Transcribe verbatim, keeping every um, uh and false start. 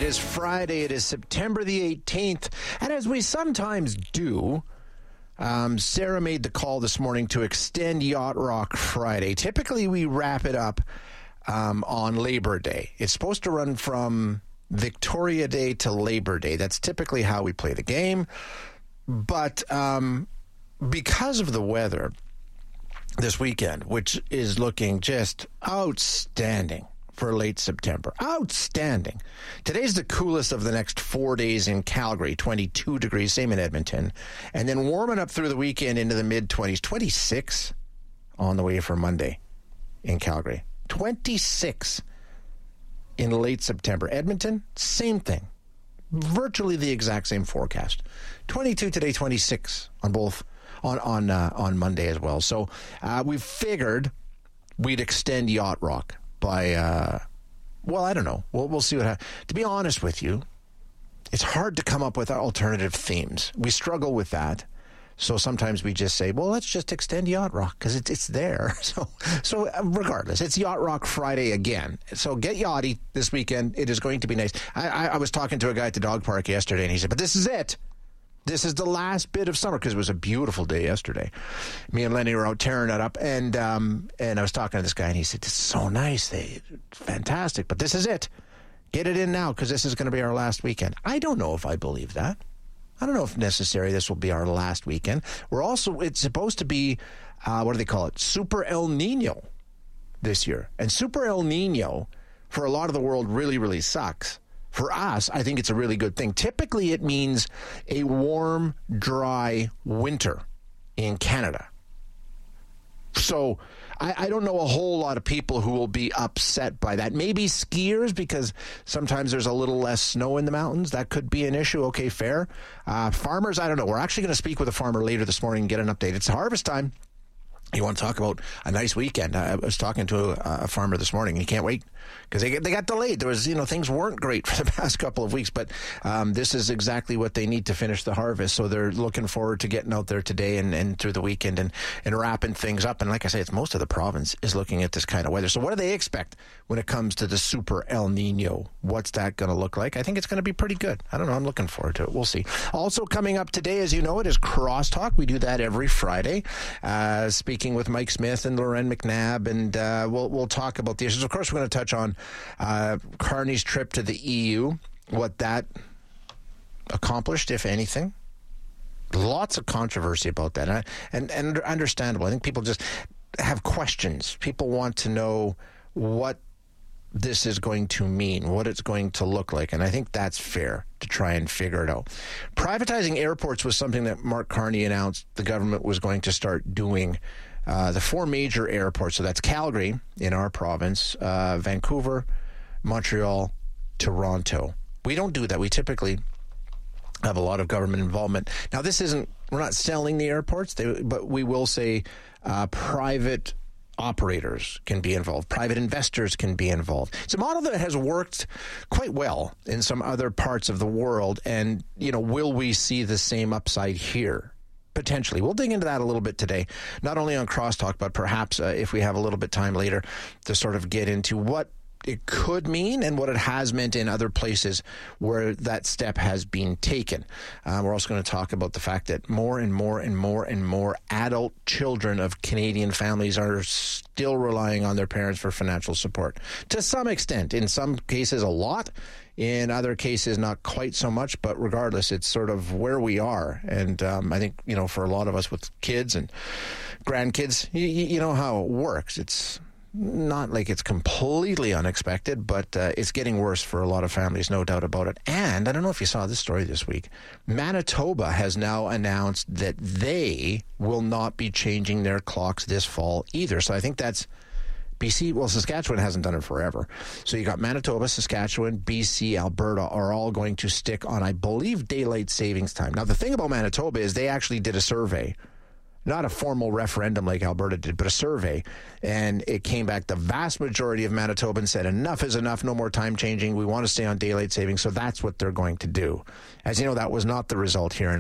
is Friday. It is September the eighteenth. And as we sometimes do, um, Sarah made the call this morning to extend Yacht Rock Friday. Typically, we wrap it up um, on Labor Day. It's supposed to run from Victoria Day to Labor Day. That's typically how we play the game. But um, because of the weather this weekend, which is looking just outstanding for late September. Outstanding. Today's the coolest of the next four days in Calgary, twenty-two degrees, same in Edmonton. And then warming up through the weekend into the mid-twenties, twenty-six on the way for Monday in Calgary. twenty-six in late September. Edmonton, same thing. Virtually the exact same forecast. twenty-two today, twenty-six on both, on, on, uh, on Monday as well. So uh, we figured we'd extend Yacht Rock by, uh, well, I don't know. We'll, we'll see what happens. To be honest with you, it's hard to come up with alternative themes. We struggle with that. So sometimes we just say, well, let's just extend Yacht Rock because it's, it's there. So so regardless, it's Yacht Rock Friday again. So get yachty this weekend. It is going to be nice. I, I, I was talking to a guy at the dog park yesterday, and he said, but this is it. This is the last bit of summer, because it was a beautiful day yesterday. Me and Lenny were out tearing it up, and um, and I was talking to this guy, and he said, "This is so nice, they fantastic, but this is it. Get it in now, because this is going to be our last weekend." I don't know if I believe that. I don't know if necessary this will be our last weekend. We're also, it's supposed to be, uh, what do they call it? Super El Nino this year, and Super El Nino for a lot of the world really, really sucks. For us, I think it's a really good thing. Typically, it means a warm, dry winter in Canada. So I, I don't know a whole lot of people who will be upset by that. Maybe skiers, because sometimes there's a little less snow in the mountains. That could be an issue. Okay, fair. Uh, farmers, I don't know. We're actually going to speak with a farmer later this morning and get an update. It's harvest time. You want to talk about a nice weekend? I was talking to a, a farmer this morning, and he can't wait because they they got delayed. There was, you know, things weren't great for the past couple of weeks, but um, this is exactly what they need to finish the harvest. So they're looking forward to getting out there today and, and through the weekend and, and wrapping things up. And like I say, it's most of the province is looking at this kind of weather. So what do they expect when it comes to the Super El Nino? What's that going to look like? I think it's going to be pretty good. I don't know. I'm looking forward to it. We'll see. Also coming up today, as you know, it is Crosstalk. We do that every Friday. Uh, speaking with Mike Smith and Loren McNabb, and uh, we'll we'll talk about the issues. Of course, we're going to touch on uh, Carney's trip to the E U, what that accomplished, if anything. Lots of controversy about that, and and, and understandable. I think people just have questions. People want to know what this is going to mean, what it's going to look like, and I think that's fair to try and figure it out. Privatizing airports was something that Mark Carney announced the government was going to start doing. Uh, the four major airports, so that's Calgary in our province, uh, Vancouver, Montreal, Toronto. We don't do that. We typically have a lot of government involvement. Now, this isn't, we're not selling the airports, they, but we will say uh, private operators can be involved. Private investors can be involved. It's a model that has worked quite well in some other parts of the world. And, you know, will we see the same upside here? Potentially. We'll dig into that a little bit today, not only on Crosstalk, but perhaps uh, if we have a little bit time later to sort of get into what it could mean and what it has meant in other places where that step has been taken. Uh, we're also going to talk about the fact that more and more and more and more adult children of Canadian families are still relying on their parents for financial support. To some extent, in some cases a lot, in other cases not quite so much, but regardless, it's sort of where we are. And um, I think, you know, for a lot of us with kids and grandkids, you, you know how it works. It's not like it's completely unexpected, but uh, it's getting worse for a lot of families, no doubt about it. And I don't know if you saw this story this week. Manitoba has now announced that they will not be changing their clocks this fall either. So I think that's B C, well, Saskatchewan hasn't done it forever. So you got Manitoba, Saskatchewan, B C, Alberta are all going to stick on, I believe, daylight savings time. Now, the thing about Manitoba is they actually did a survey. Not a formal referendum like Alberta did, but a survey. And it came back, the vast majority of Manitobans said enough is enough, no more time changing. We want to stay on daylight savings. So that's what they're going to do. As you know, that was not the result here in